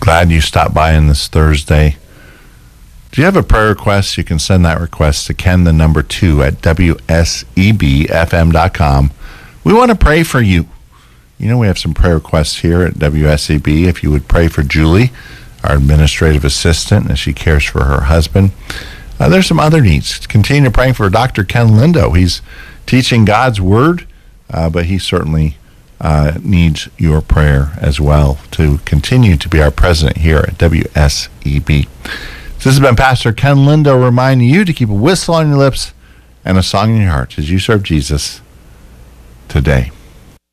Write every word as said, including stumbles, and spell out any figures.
Glad you stopped by on this Thursday. Do you have a prayer request? You can send that request to Ken, the number two, at W S E B F M dot com. We want to pray for you. You know, we have some prayer requests here at W S E B. If you would pray for Julie, our administrative assistant, as she cares for her husband. Uh, there's some other needs. Continue praying for Doctor Ken Lindo. He's teaching God's Word, uh, but he certainly uh, needs your prayer as well to continue to be our president here at W S E B. So this has been Pastor Ken Lindo reminding you to keep a whistle on your lips and a song in your heart as you serve Jesus today.